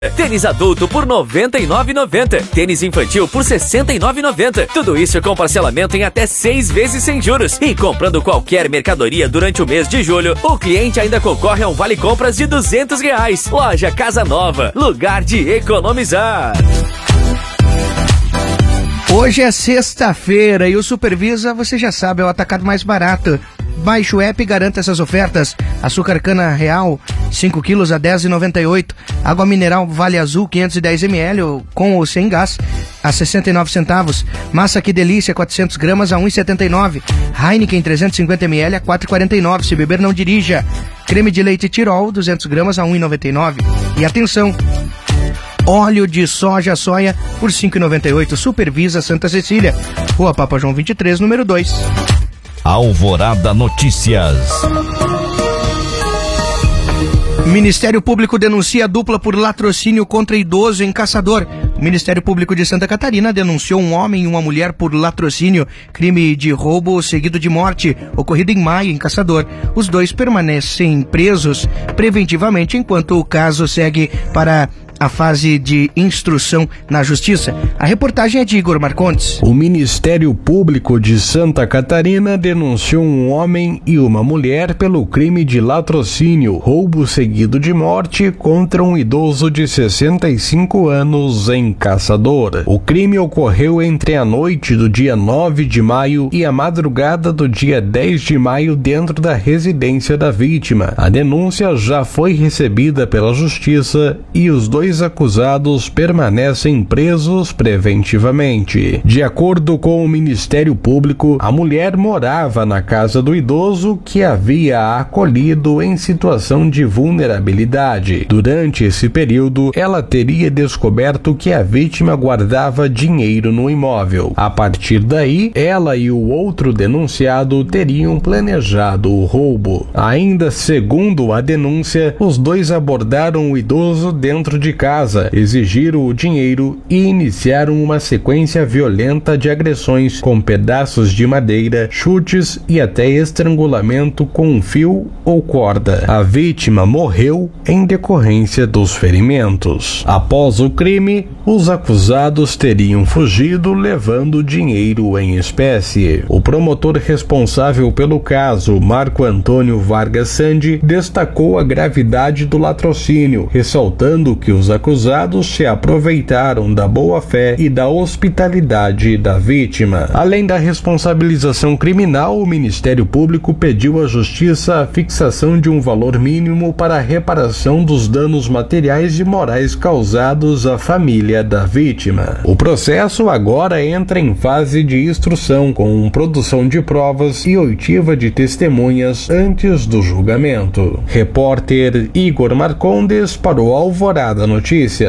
Tênis adulto por R$ 99,90. Tênis infantil por R$ 69,90. Tudo isso com parcelamento em até 6 vezes sem juros. E comprando qualquer mercadoria durante o mês de julho, o cliente ainda concorre a um vale-compras de R$ 200. Loja Casa Nova, lugar de economizar. Hoje é sexta-feira e o Supervisa, você já sabe, é o atacado mais barato. Baixe o app e garanta essas ofertas. Açúcar cana real, 5 quilos a R$ 10,98. Água mineral Vale Azul, 510 ml, com ou sem gás, a 69 centavos. Massa Que Delícia, 400 gramas a 1,79. Heineken, 350 ml a 4,49. Se beber, não dirija. Creme de leite Tirol, 200 gramas a 1,99. E atenção, óleo de soja por R$ 5,98. Supervisa Santa Cecília, Rua Papa João 23, número 2. Alvorada Notícias. Ministério Público denuncia dupla por latrocínio contra idoso em Caçador. O Ministério Público de Santa Catarina denunciou um homem e uma mulher por latrocínio, crime de roubo seguido de morte, ocorrido em maio em Caçador. Os dois permanecem presos preventivamente enquanto o caso segue para a fase de instrução na Justiça. A reportagem é de Igor Marcondes. O Ministério Público de Santa Catarina denunciou um homem e uma mulher pelo crime de latrocínio, roubo seguido de morte contra um idoso de 65 anos em Caçador. O crime ocorreu entre a noite do dia 9 de maio e a madrugada do dia 10 de maio dentro da residência da vítima. A denúncia já foi recebida pela Justiça e os dois acusados permanecem presos preventivamente. De acordo com o Ministério Público, a mulher morava na casa do idoso que havia acolhido em situação de vulnerabilidade. Durante esse período, ela teria descoberto que a vítima guardava dinheiro no imóvel. A partir daí, ela e o outro denunciado teriam planejado o roubo. Ainda segundo a denúncia, os dois abordaram o idoso dentro de casa, exigiram o dinheiro e iniciaram uma sequência violenta de agressões com pedaços de madeira, chutes e até estrangulamento com um fio ou corda. A vítima morreu em decorrência dos ferimentos. Após o crime, os acusados teriam fugido levando dinheiro em espécie. O promotor responsável pelo caso, Marco Antônio Vargas Sandi, destacou a gravidade do latrocínio, ressaltando que os acusados se aproveitaram da boa-fé e da hospitalidade da vítima. Além da responsabilização criminal, o Ministério Público pediu à Justiça a fixação de um valor mínimo para a reparação dos danos materiais e morais causados à família da vítima. O processo agora entra em fase de instrução, com produção de provas e oitiva de testemunhas antes do julgamento. Repórter Igor Marcondes para o Alvorada Notícias.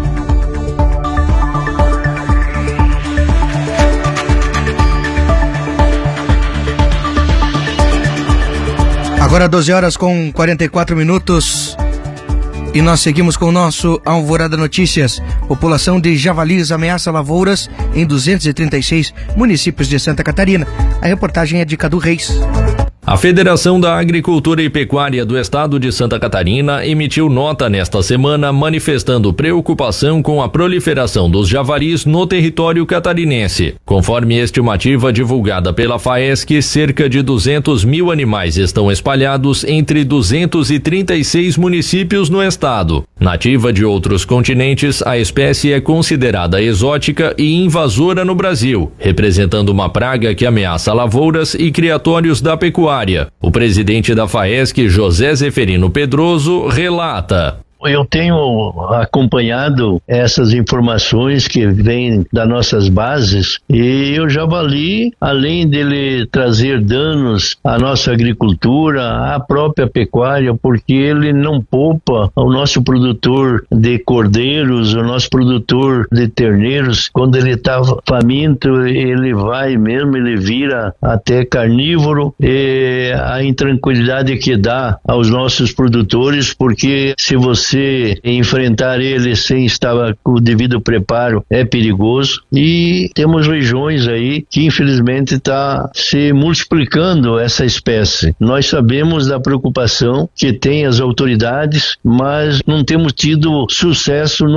Agora 12 horas com 44 minutos e nós seguimos com o nosso Alvorada Notícias. População de javalis ameaça lavouras em 236 municípios de Santa Catarina. A reportagem é de Cadu Reis. A Federação da Agricultura e Pecuária do Estado de Santa Catarina emitiu nota nesta semana manifestando preocupação com a proliferação dos javalis no território catarinense. Conforme estimativa divulgada pela FAESC, cerca de 200 mil animais estão espalhados entre 236 municípios no estado. Nativa de outros continentes, a espécie é considerada exótica e invasora no Brasil, representando uma praga que ameaça lavouras e criatórios da pecuária. O presidente da FAESC, José Zeferino Pedroso, relata: Eu tenho acompanhado essas informações que vêm das nossas bases e o javali, além dele trazer danos à nossa agricultura, à própria pecuária, porque ele não poupa o nosso produtor de cordeiros, o nosso produtor de terneiros. Quando ele está faminto, ele vai mesmo, ele vira até carnívoro, e a intranquilidade que dá aos nossos produtores, porque se você você enfrentar ele sem estar com o devido preparo é perigoso, e temos regiões aí que infelizmente está se multiplicando essa espécie. Nós sabemos da preocupação que tem as autoridades, mas não temos tido sucesso